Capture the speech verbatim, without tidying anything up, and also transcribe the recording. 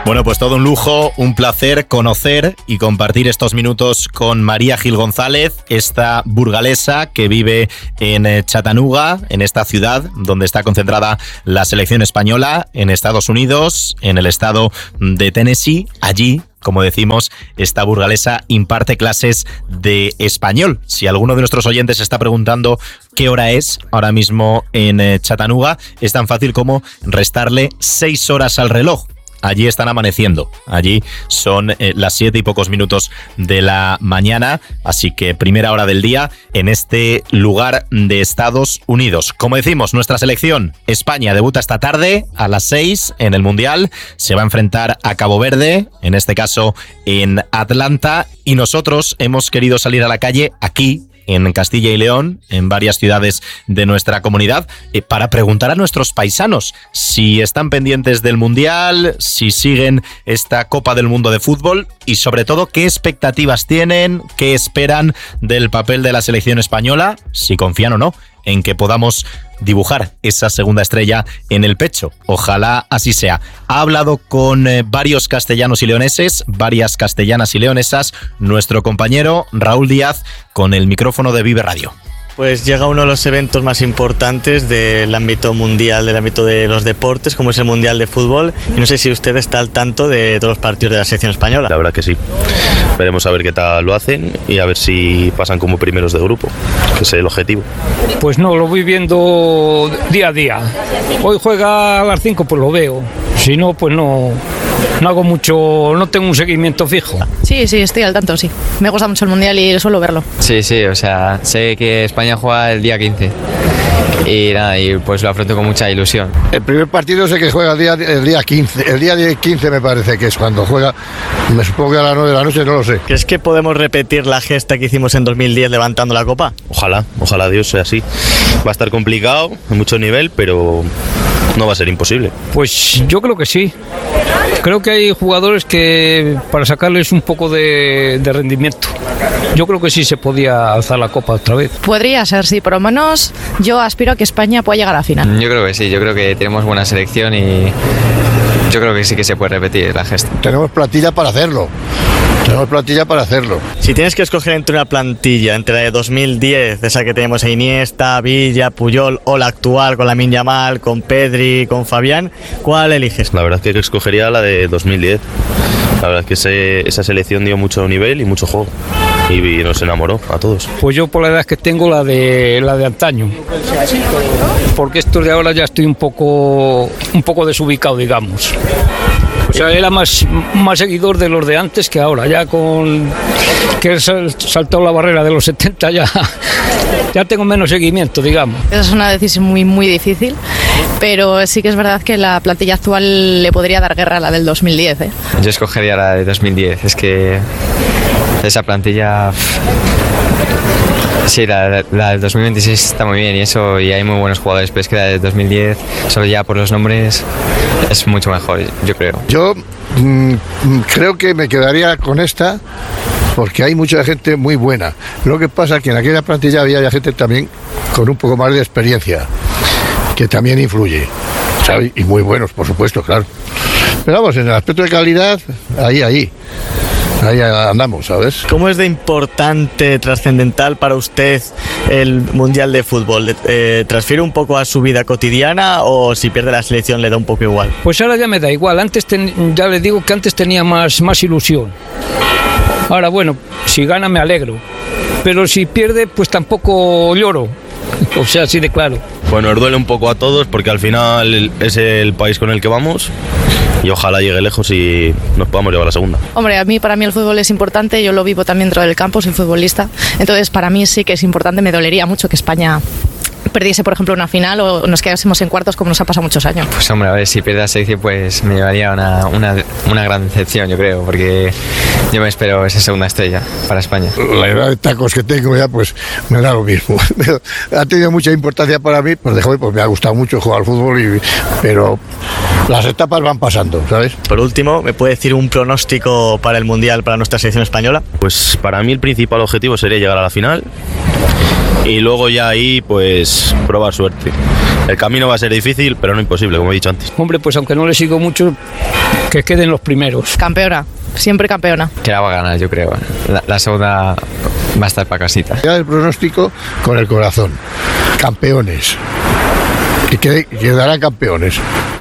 Bueno, pues todo un lujo, un placer conocer y compartir estos minutos con María Gil González, esta burgalesa que vive en Chattanooga, en esta ciudad donde está concentrada la selección española, en Estados Unidos, en el estado de Tennessee. Allí, como decimos, esta burgalesa imparte clases de español. Si alguno de nuestros oyentes está preguntando qué hora es ahora mismo en Chattanooga, es tan fácil como restarle seis horas al reloj. Allí están amaneciendo, allí son eh, las siete y pocos minutos de la mañana, así que primera hora del día en este lugar de Estados Unidos. Como decimos, nuestra selección, España, debuta esta tarde a las seis en el Mundial, se va a enfrentar a Cabo Verde, en este caso en Atlanta, y nosotros hemos querido salir a la calle aquí, en Castilla y León, en varias ciudades de nuestra comunidad, eh, para preguntar a nuestros paisanos si están pendientes del Mundial, si siguen esta Copa del Mundo de fútbol y sobre todo qué expectativas tienen, qué esperan del papel de la selección española, si confían o no en que podamos dibujar esa segunda estrella en el pecho. Ojalá así sea. Ha hablado con eh, varios castellanos y leoneses, varias castellanas y leonesas, nuestro compañero Raúl Díaz con el micrófono de Vive Radio. Pues llega uno de los eventos más importantes del ámbito mundial, del ámbito de los deportes, como es el Mundial de Fútbol. Y no sé si usted está al tanto de todos los partidos de la selección española. La verdad que sí. Veremos a ver qué tal lo hacen y a ver si pasan como primeros de grupo, que es el objetivo. Pues no, lo voy viendo día a día. Hoy juega a las cinco, pues lo veo. Si no, pues no... No hago mucho, no tengo un seguimiento fijo. Sí, sí, estoy al tanto, sí. Me gusta mucho el Mundial y suelo verlo. Sí, sí, o sea, sé que España juega el día quince. Y nada, y pues lo afronto con mucha ilusión. El primer partido sé que juega el día, el día quince, el día quince me parece que es cuando juega, me supongo que a las nueve de la noche, no lo sé. ¿Crees que podemos repetir la gesta que hicimos en dos mil diez levantando la copa? Ojalá, ojalá Dios sea así. Va a estar complicado, en mucho nivel, pero no va a ser imposible. Pues yo creo que sí. Creo que hay jugadores que para sacarles un poco de, de rendimiento. Yo creo que sí se podía alzar la copa otra vez. Podría ser, sí, por lo menos yo aspiro a que España pueda llegar a la final. Yo creo que sí, yo creo que tenemos buena selección y yo creo que sí que se puede repetir la gesta. Tenemos plantilla para hacerlo. Tenemos plantilla para hacerlo. Si tienes que escoger entre una plantilla, entre la de dos mil diez, esa que tenemos a Iniesta, Villa, Puyol, o la actual con Lamine Yamal, con Pedri, con Fabián, ¿cuál eliges? La verdad es que escogería la de dos mil diez. La verdad es que ese, esa selección dio mucho nivel y mucho juego. Y, y nos enamoró a todos. Pues yo por la edad que tengo, la de la de antaño. Porque estos de ahora ya estoy un poco, un poco desubicado, digamos. O sea, era más, más seguidor de los de antes que ahora, ya con que he saltado la barrera de los setenta ya, ya tengo menos seguimiento, digamos. Esa es una decisión muy, muy difícil, pero sí que es verdad que la plantilla actual le podría dar guerra a la del dos mil diez, ¿eh? Yo escogería la de dos mil diez, es que esa plantilla... Sí, la, la del dos mil veintiséis está muy bien y eso, y hay muy buenos jugadores, pero es que la del dos mil diez, solo ya por los nombres, es mucho mejor, yo creo. Yo mmm, creo que me quedaría con esta porque hay mucha gente muy buena. Lo que pasa es que en aquella plantilla había gente también con un poco más de experiencia, que también influye, ¿sabes? Y muy buenos, por supuesto, claro. Pero vamos, en el aspecto de calidad, ahí, ahí. Ahí andamos, ¿sabes? ¿Cómo es de importante, trascendental para usted el Mundial de Fútbol? Eh, ¿Transfiere un poco a su vida cotidiana o si pierde la selección le da un poco igual? Pues ahora ya me da igual. Antes ten, ya le digo que antes tenía más, más ilusión. Ahora, bueno, si gana me alegro. Pero si pierde, pues tampoco lloro. O sea, así de claro. Bueno, nos duele un poco a todos porque al final es el país con el que vamos. Y ojalá llegue lejos y nos podamos llevar a la segunda. Hombre, a mí, para mí el fútbol es importante, yo lo vivo también dentro del campo, soy futbolista, entonces para mí sí que es importante, me dolería mucho que España perdiese, por ejemplo, una final o nos quedásemos en cuartos como nos ha pasado muchos años. Pues hombre, a ver, si pierde la selección pues me llevaría una, una, una gran decepción, yo creo, porque yo me espero esa segunda estrella para España. La edad de tacos que tengo ya, pues me da lo mismo. Ha tenido mucha importancia para mí, pues de joven pues me ha gustado mucho jugar al fútbol, y, pero las etapas van pasando, ¿sabes? Por último, ¿me puede decir un pronóstico para el Mundial, para nuestra selección española? Pues para mí el principal objetivo sería llegar a la final y luego ya ahí pues probar suerte. El camino va a ser difícil, pero no imposible, como he dicho antes. Hombre, pues aunque no le sigo mucho, que queden los primeros. Campeona, siempre campeona. Que la va a ganar, yo creo. La, la segunda va a estar para casita. Ya el pronóstico con el corazón. Campeones. Que quede- quedarán campeones.